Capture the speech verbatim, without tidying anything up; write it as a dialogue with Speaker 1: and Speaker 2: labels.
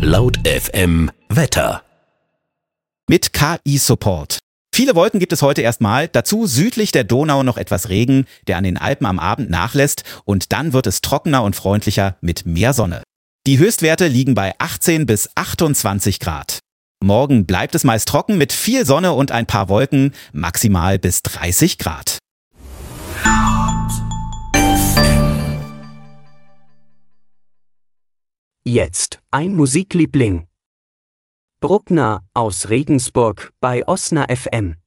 Speaker 1: Laut F M Wetter.
Speaker 2: Mit K I-Support. Viele Wolken gibt es heute erstmal, dazu südlich der Donau noch etwas Regen, der an den Alpen am Abend nachlässt, und dann wird es trockener und freundlicher mit mehr Sonne. Die Höchstwerte liegen bei achtzehn bis achtundzwanzig Grad. Morgen bleibt es meist trocken mit viel Sonne und ein paar Wolken, maximal bis dreißig Grad.
Speaker 3: Jetzt ein Musikliebling. Bruckner aus Regensburg bei Osna F M.